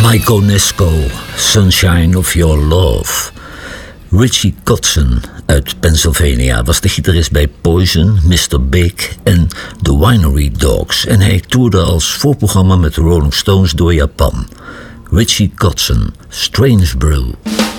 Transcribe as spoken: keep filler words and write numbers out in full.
Mike Onesco, Sunshine of Your Love. Richie Kotzen uit Pennsylvania was de gitarist bij Poison, mister Big en The Winery Dogs. En hij toerde als voorprogramma met de Rolling Stones door Japan. Richie Kotzen, Strange Brew.